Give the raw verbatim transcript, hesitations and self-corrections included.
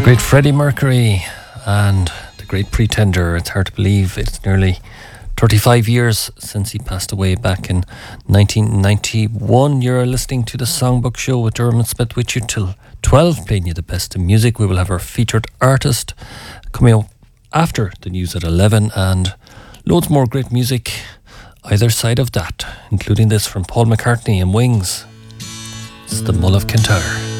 great Freddie Mercury and the great Pretender. It's hard to believe it's nearly thirty-five years since he passed away back in nineteen ninety-one. You're listening to the Songbook Show with Dermot Smith with you till twelve, playing you the best in music. We will have our featured artist coming up after the news at eleven, and loads more great music either side of that, including this from Paul McCartney and Wings. It's the Mull of Kintyre.